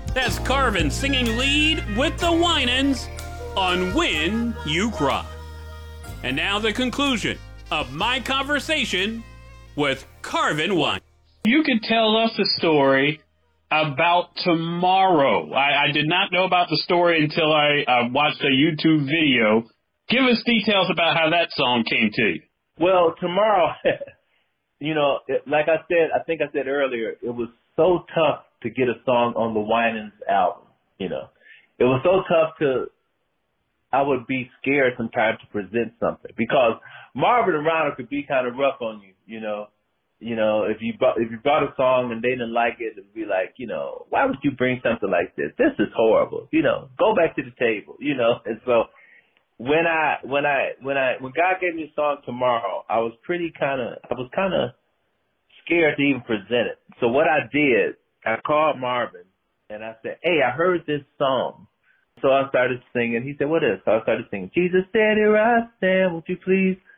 That's Carvin singing lead with the Winans on When You Cry. And now the conclusion of my conversation with Carvin Winans. You could tell us a story about tomorrow. I did not know about the story until I watched a YouTube video. Give us details about how that song came to you. Well, tomorrow, like I said, I think I said earlier, it was so tough to get a song on the Winans album. It was so tough I would be scared sometimes to present something because Marvin and Ronald could be kind of rough on you, if you brought a song and they didn't like it, it'd be like, why would you bring something like this? This is horrible. Go back to the table, And so when God gave me a song tomorrow, I was kind of scared to even present it. So what I did, I called Marvin and I said, hey, I heard this song. So I started singing. He said, what is it? So I started singing, Jesus said, here I stand, won't you please